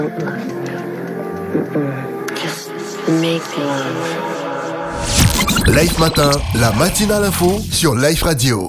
Just make love. Life Matin, la matinale info sur Life Radio.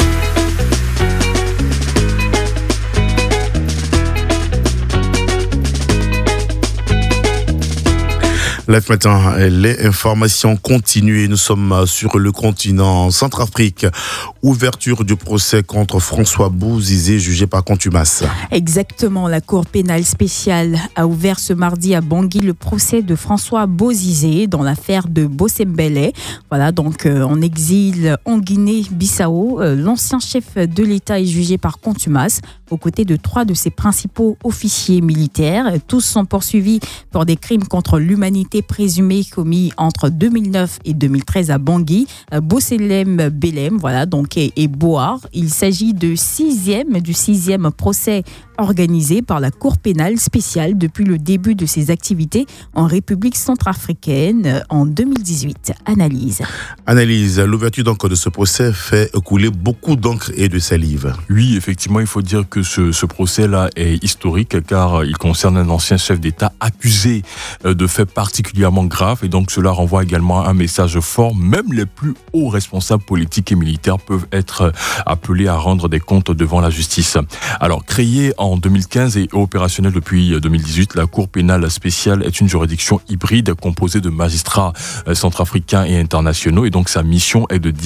Life Matin, les informations continuent. Nous sommes sur le continent Centrafrique. Ouverture du procès contre François Bozizé, jugé par contumace. Exactement. La Cour pénale spéciale a ouvert ce mardi à Bangui le procès de François Bozizé dans l'affaire de Bossembélé. Voilà, donc en exil en Guinée-Bissau, l'ancien chef de l'État est jugé par contumace aux côtés de 3 de ses principaux officiers militaires. Tous sont poursuivis pour des crimes contre l'humanité présumés commis entre 2009 et 2013 à Bangui, Bosselem Belem, voilà, donc et Boar. Il s'agit du sixième procès organisé par la Cour pénale spéciale depuis le début de ses activités en République centrafricaine en 2018. Analyse, l'ouverture donc de ce procès fait couler beaucoup d'encre et de salive. Oui, effectivement, il faut dire que ce procès-là est historique car il concerne un ancien chef d'État accusé de faits particulièrement graves et donc cela renvoie également un message fort. Même les plus hauts responsables politiques et militaires peuvent être appelés à rendre des comptes devant la justice. Alors, créée en 2015 et opérationnelle depuis 2018, la Cour pénale spéciale est une juridiction hybride composée de magistrats centrafricains et internationaux et donc sa mission est de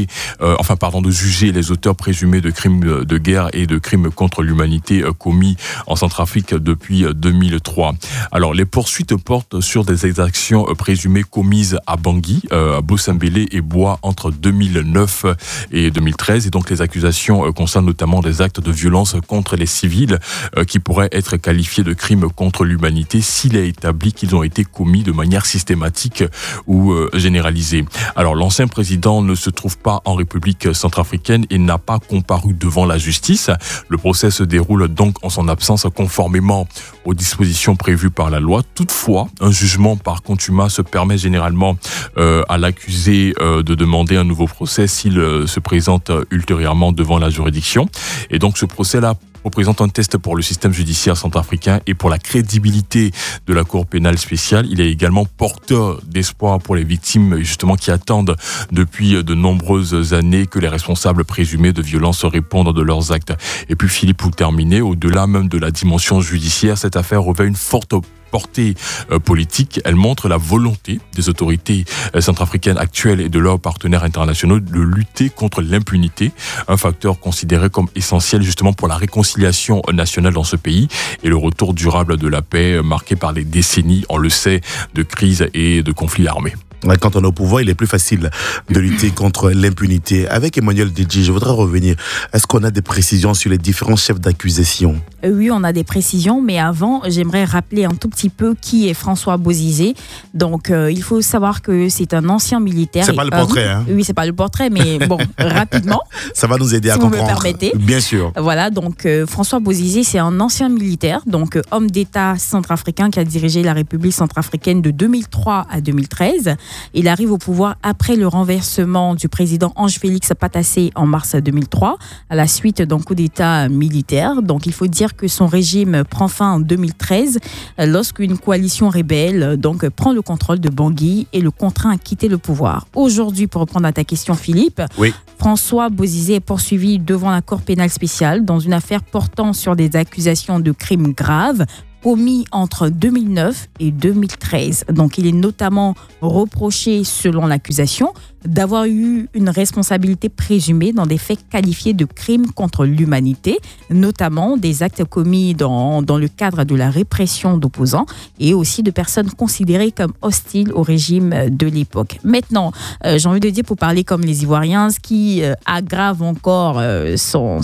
juger les auteurs présumés de crimes de guerre et de crimes contre l'humanité commis en Centrafrique depuis 2003. Alors, les poursuites portent sur des exactions présumées commises à Bangui, à Bossembélé et Bois entre 2009 et 2013 et donc les accusations concernent notamment des actes de violence contre les civils qui pourraient être qualifiés de crimes contre l'humanité s'il est établi qu'ils ont été commis de manière systématique ou généralisée. Alors, l'ancien président ne se trouve pas en République centrafricaine et n'a pas comparu devant la justice. Le procès se déroule donc en son absence conformément aux dispositions prévues par la loi. Toutefois, un jugement par contumace permet généralement à l'accusé de demander un nouveau procès s'il se présente ultérieurement devant la juridiction. Et donc ce procès-là représente un test pour le système judiciaire centrafricain et pour la crédibilité de la Cour pénale spéciale. Il est également porteur d'espoir pour les victimes justement qui attendent depuis de nombreuses années que les responsables présumés de violences répondent de leurs actes. Et puis Philippe, pour terminer, au-delà même de la dimension judiciaire, cette affaire revêt une forte portée politique. Elle montre la volonté des autorités centrafricaines actuelles et de leurs partenaires internationaux de lutter contre l'impunité, un facteur considéré comme essentiel justement pour la réconciliation nationale dans ce pays et le retour durable de la paix marqué par des décennies, on le sait, de crises et de conflits armés. Quand on est au pouvoir, il est plus facile de lutter contre l'impunité. Avec Emmanuel Deji, je voudrais revenir. Est-ce qu'on a des précisions sur les différents chefs d'accusation ? Oui, on a des précisions, mais avant, j'aimerais rappeler un tout petit peu qui est François Bozizé. Donc, il faut savoir que c'est un ancien militaire. C'est pas le portrait, hein ? Oui, c'est pas le portrait, mais bon, rapidement. Ça va nous aider à comprendre. Si vous me permettez. Bien sûr. Voilà, donc François Bozizé, c'est un ancien militaire, donc homme d'État centrafricain qui a dirigé la République centrafricaine de 2003 à 2013. Il arrive au pouvoir après le renversement du président Ange-Félix Patassé en mars 2003, à la suite d'un coup d'État militaire. Donc, il faut dire que son régime prend fin en 2013, lorsqu'une coalition rebelle prend le contrôle de Bangui et le contraint à quitter le pouvoir. Aujourd'hui, pour reprendre à ta question, Philippe, oui. François Bozizé est poursuivi devant la Cour pénale spéciale dans une affaire portant sur des accusations de crimes graves commis entre 2009 et 2013. Donc, il est notamment reproché, selon l'accusation, d'avoir eu une responsabilité présumée dans des faits qualifiés de crimes contre l'humanité, notamment des actes commis dans le cadre de la répression d'opposants et aussi de personnes considérées comme hostiles au régime de l'époque. Maintenant, j'ai envie de dire, pour parler comme les Ivoiriens, ce qui aggrave encore son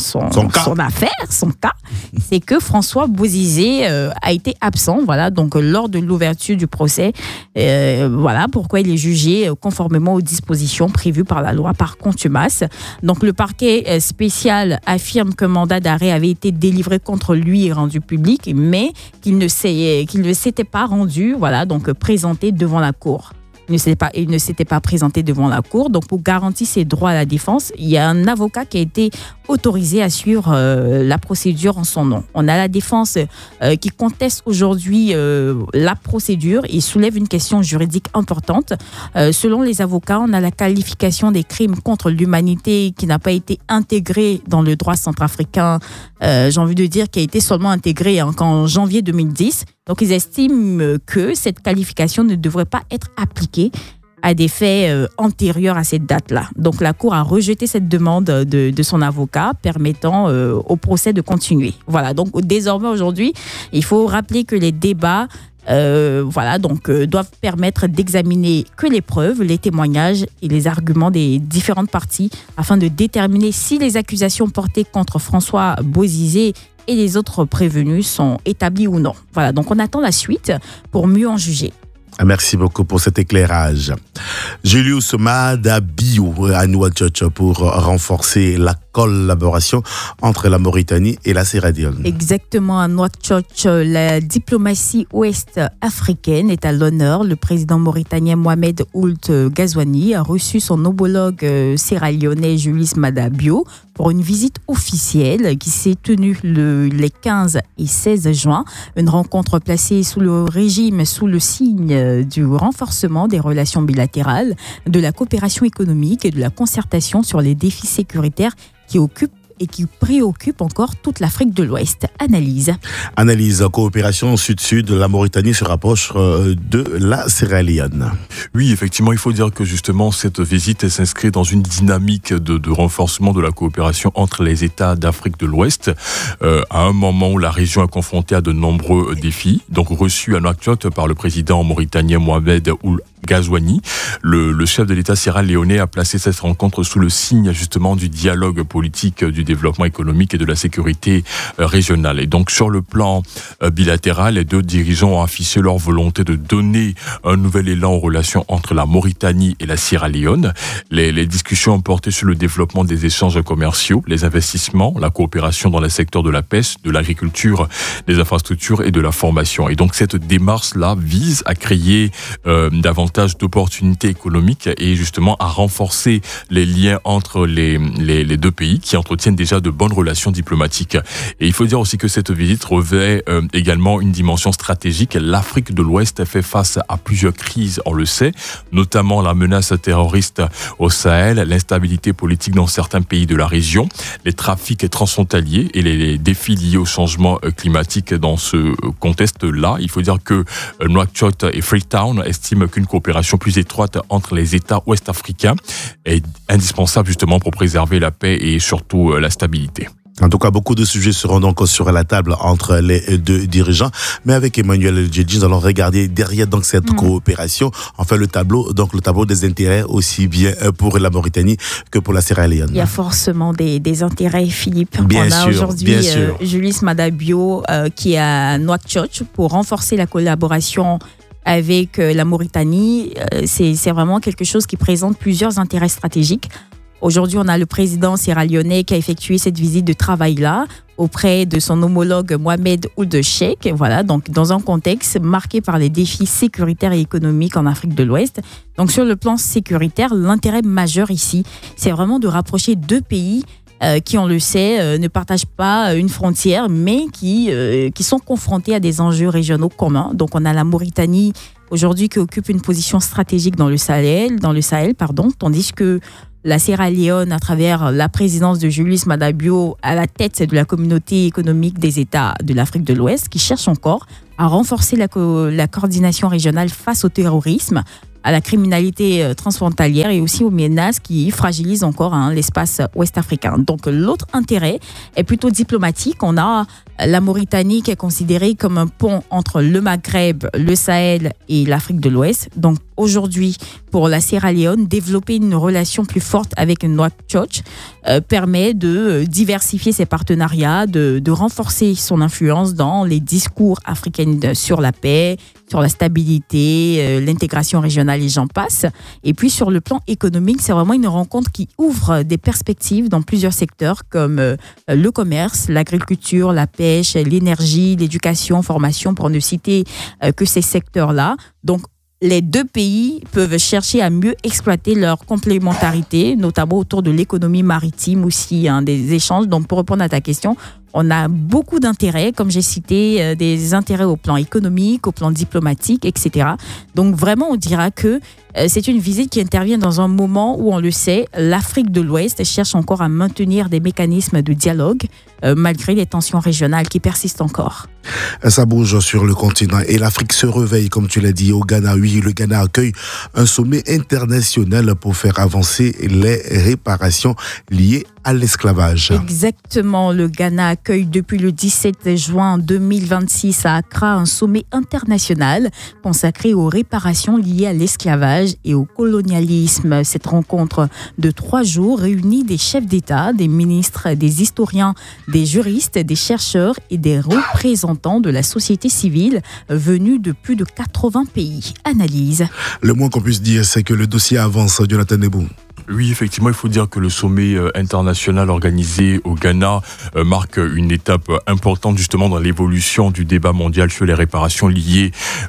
cas, c'est que François Bozizé a été absent, voilà, donc lors de l'ouverture du procès. Voilà pourquoi il est jugé conformément aux dispositions prévues par la loi par contumace. Donc le parquet spécial affirme qu'un mandat d'arrêt avait été délivré contre lui et rendu public, mais qu'il ne s'était pas rendu, voilà, donc présenté devant la cour. Il ne s'était pas présenté devant la cour. Donc, pour garantir ses droits à la défense, il y a un avocat qui a été autorisé à suivre la procédure en son nom. On a la défense qui conteste aujourd'hui la procédure et soulève une question juridique importante. Selon les avocats, on a la qualification des crimes contre l'humanité qui n'a pas été intégrée dans le droit centrafricain, j'ai envie de dire, qui a été seulement intégrée qu'en janvier 2010. Donc, ils estiment que cette qualification ne devrait pas être appliquée à des faits antérieurs à cette date-là. Donc, la Cour a rejeté cette demande de son avocat, permettant au procès de continuer. Voilà, donc désormais, aujourd'hui, il faut rappeler que les débats doivent permettre d'examiner que les preuves, les témoignages et les arguments des différentes parties afin de déterminer si les accusations portées contre François Bozizé et les autres prévenus sont établies ou non. Voilà, donc on attend la suite pour mieux en juger. Merci beaucoup pour cet éclairage. Julius Maada Bio à Nouakchott pour renforcer la collaboration entre la Mauritanie et la Sierra Leone. Exactement, à Nouakchott, la diplomatie ouest-africaine est à l'honneur. Le président mauritanien Mohamed Ould Ghazouani a reçu son homologue sierra-léonais Julius Maada Bio pour une visite officielle qui s'est tenue les 15 et 16 juin. Une rencontre placée sous le signe du renforcement des relations bilatérales, de la coopération économique et de la concertation sur les défis sécuritaires qui préoccupe encore toute l'Afrique de l'Ouest. Analyse, coopération sud-sud, la Mauritanie se rapproche de la Sierra Leone. Oui, effectivement, il faut dire que justement cette visite s'inscrit dans une dynamique de renforcement de la coopération entre les États d'Afrique de l'Ouest, à un moment où la région est confrontée à de nombreux défis. Donc reçu à Nouakchott par le président mauritanien Mohamed Ould Ghazouani, le chef de l'État sierra-léonais a placé cette rencontre sous le signe justement du dialogue politique, du développement économique et de la sécurité régionale. Et donc sur le plan bilatéral, les deux dirigeants ont affiché leur volonté de donner un nouvel élan aux relations entre la Mauritanie et la Sierra Leone. Les discussions ont porté sur le développement des échanges commerciaux, les investissements, la coopération dans les secteurs de la pêche, de l'agriculture, des infrastructures et de la formation. Et donc cette démarche-là vise à créer davantage d'opportunités économiques et justement à renforcer les liens entre les deux pays qui entretiennent déjà de bonnes relations diplomatiques. Et il faut dire aussi que cette visite revêt également une dimension stratégique. L'Afrique de l'Ouest fait face à plusieurs crises, on le sait, notamment la menace terroriste au Sahel, l'instabilité politique dans certains pays de la région, les trafics transfrontaliers et les défis liés au changement climatique. Dans ce contexte-là, il faut dire que Nouakchott et Freetown estiment qu'une coopération plus étroite entre les États ouest-africains est indispensable justement pour préserver la paix et surtout la stabilité. En tout cas, beaucoup de sujets seront donc sur la table entre les deux dirigeants. Mais avec Emmanuel Djedji, nous allons regarder derrière donc cette coopération, enfin le tableau des intérêts aussi bien pour la Mauritanie que pour la Sierra Leone. Il y a forcément des intérêts, Philippe. Bien On a sûr, aujourd'hui Julius Maada Bio qui est à Nouakchott pour renforcer la collaboration avec la Mauritanie. C'est vraiment quelque chose qui présente plusieurs intérêts stratégiques. Aujourd'hui, on a le président sierra-léonais qui a effectué cette visite de travail-là auprès de son homologue Mohamed Ould Cheikh. Voilà, donc dans un contexte marqué par les défis sécuritaires et économiques en Afrique de l'Ouest. Donc sur le plan sécuritaire, l'intérêt majeur ici, c'est vraiment de rapprocher deux pays qui, on le sait, ne partagent pas une frontière, mais qui sont confrontés à des enjeux régionaux communs. Donc on a la Mauritanie aujourd'hui qui occupe une position stratégique dans le Sahel, tandis que la Sierra Leone, à travers la présidence de Julius Maada Bio à la tête de la communauté économique des États de l'Afrique de l'Ouest, qui cherche encore à renforcer la coordination régionale face au terrorisme, à la criminalité transfrontalière et aussi aux menaces qui fragilisent encore l'espace ouest-africain. Donc l'autre intérêt est plutôt diplomatique. On a la Mauritanie qui est considérée comme un pont entre le Maghreb, le Sahel et l'Afrique de l'Ouest. Donc aujourd'hui, pour la Sierra Leone, développer une relation plus forte avec Nouakchott permet de diversifier ses partenariats, de renforcer son influence dans les discours africains sur la paix, sur la stabilité, l'intégration régionale et j'en passe. Et puis sur le plan économique, c'est vraiment une rencontre qui ouvre des perspectives dans plusieurs secteurs comme le commerce, l'agriculture, la pêche, l'énergie, l'éducation, formation, pour ne citer que ces secteurs-là. Donc les deux pays peuvent chercher à mieux exploiter leur complémentarité, notamment autour de l'économie maritime aussi, des échanges. Donc, pour répondre à ta question, on a beaucoup d'intérêts, comme j'ai cité, des intérêts au plan économique, au plan diplomatique, etc. Donc vraiment, on dira que c'est une visite qui intervient dans un moment où, on le sait, l'Afrique de l'Ouest cherche encore à maintenir des mécanismes de dialogue, malgré les tensions régionales qui persistent encore. Ça bouge sur le continent et l'Afrique se réveille, comme tu l'as dit, au Ghana. Oui, le Ghana accueille un sommet international pour faire avancer les réparations liées à l'esclavage. Exactement, le Ghana accueille depuis le 17 juin 2026 à Accra un sommet international consacré aux réparations liées à l'esclavage et au colonialisme. Cette rencontre de 3 jours réunit des chefs d'État, des ministres, des historiens, des juristes, des chercheurs et des représentants de la société civile venus de plus de 80 pays. Analyse. Le moins qu'on puisse dire, c'est que le dossier avance, Jonathan Nebou. Oui, effectivement, il faut dire que le sommet international organisé au Ghana marque une étape importante justement dans l'évolution du débat mondial sur les réparations liées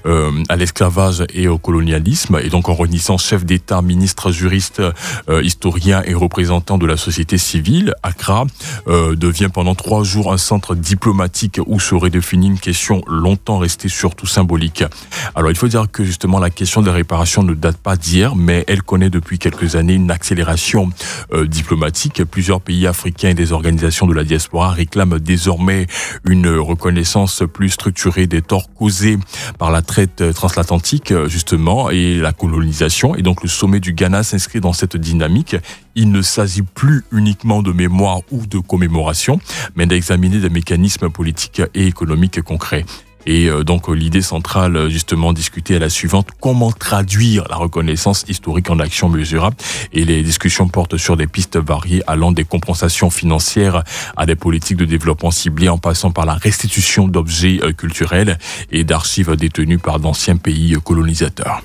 à l'esclavage et au colonialisme. Et donc en réunissant chefs d'État, ministres, juristes, historiens et représentants de la société civile, Accra devient pendant 3 jours un centre diplomatique où serait définie une question longtemps restée surtout symbolique. Alors il faut dire que justement la question des réparations ne date pas d'hier, mais elle connaît depuis quelques années une accélération diplomatique. Plusieurs pays africains et des organisations de la diaspora réclament désormais une reconnaissance plus structurée des torts causés par la traite transatlantique, justement, et la colonisation. Et donc le sommet du Ghana s'inscrit dans cette dynamique. Il ne s'agit plus uniquement de mémoire ou de commémoration, mais d'examiner des mécanismes politiques et économiques concrets. Et donc l'idée centrale justement discutée est la suivante: comment traduire la reconnaissance historique en action mesurable? Et les discussions portent sur des pistes variées allant des compensations financières à des politiques de développement ciblées en passant par la restitution d'objets culturels et d'archives détenues par d'anciens pays colonisateurs.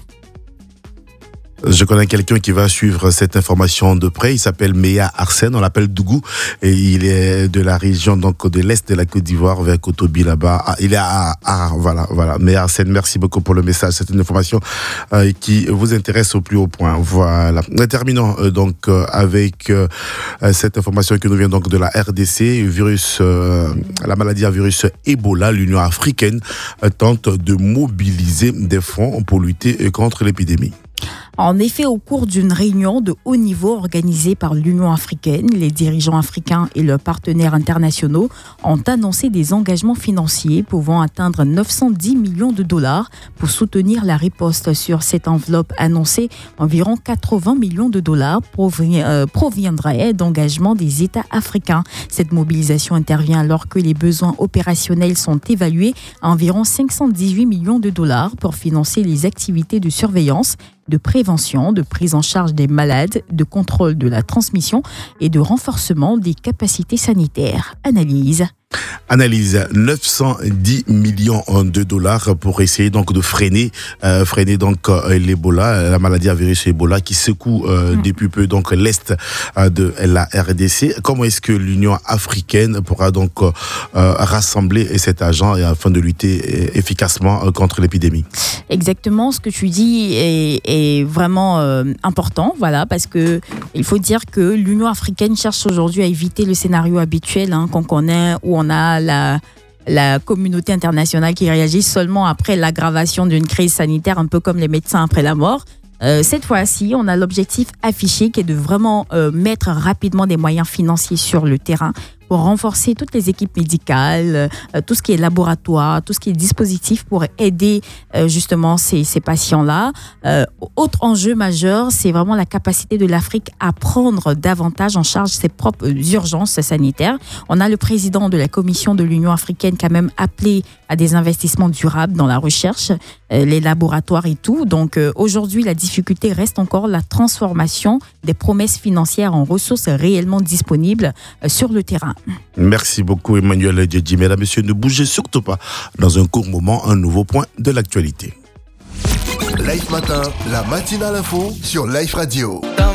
Je connais quelqu'un qui va suivre cette information de près. Il s'appelle Meya Arsène, on l'appelle Dougou, et il est de la région donc de l'est de la Côte d'Ivoire, vers Kotobi là-bas. Il est à voilà. Meya Arsène, merci beaucoup pour le message. C'est une information qui vous intéresse au plus haut point. Voilà. Terminons donc avec cette information qui nous vient donc de la RDC, la maladie à virus Ebola. L'Union africaine tente de mobiliser des fonds pour lutter contre l'épidémie. En effet, au cours d'une réunion de haut niveau organisée par l'Union africaine, les dirigeants africains et leurs partenaires internationaux ont annoncé des engagements financiers pouvant atteindre 910 millions de dollars pour soutenir la riposte. Sur cette enveloppe annoncée, environ 80 millions de dollars proviendraient d'engagements des États africains. Cette mobilisation intervient alors que les besoins opérationnels sont évalués à environ 518 millions de dollars pour financer les activités de surveillance, de prévention, de prise en charge des malades, de contrôle de la transmission et de renforcement des capacités sanitaires. Analyse 910 millions de dollars pour essayer donc de freiner donc l'Ebola, la maladie à virus Ebola qui secoue depuis peu donc l'est de la RDC. Comment est-ce que l'Union africaine pourra donc rassembler cet argent afin de lutter efficacement contre l'épidémie? Exactement, ce que tu dis est vraiment important, voilà, parce que il faut dire que l'Union africaine cherche aujourd'hui à éviter le scénario habituel qu'on connaît, où on a la communauté internationale qui réagit seulement après l'aggravation d'une crise sanitaire, un peu comme les médecins après la mort. Cette fois-ci, on a l'objectif affiché qui est de vraiment mettre rapidement des moyens financiers sur le terrain pour renforcer toutes les équipes médicales, tout ce qui est laboratoire, tout ce qui est dispositif pour aider justement ces patients-là. Autre enjeu majeur, c'est vraiment la capacité de l'Afrique à prendre davantage en charge ses propres urgences sanitaires. On a le président de la Commission de l'Union africaine qui a même appelé à des investissements durables dans la recherche, les laboratoires et tout. Donc aujourd'hui, la difficulté reste encore la transformation des promesses financières en ressources réellement disponibles sur le terrain. Merci beaucoup Emmanuel Djedji. Mesdames, Messieurs, ne bougez surtout pas. Dans un court moment, un nouveau point de l'actualité. Life Matin, la matinale info sur Life Radio.